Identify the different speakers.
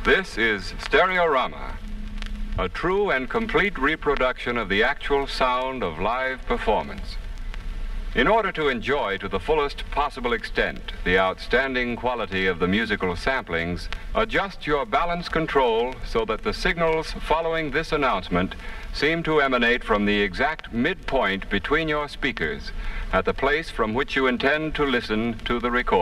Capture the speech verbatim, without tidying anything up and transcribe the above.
Speaker 1: This is Stereorama, a true and complete reproduction of the actual sound of live performance. In order to enjoy to the fullest possible extent the outstanding quality of the musical samplings, adjust your balance control so that the signals following this announcement seem to emanate from the exact midpoint between your speakers at the place from which you intend to listen to the recording.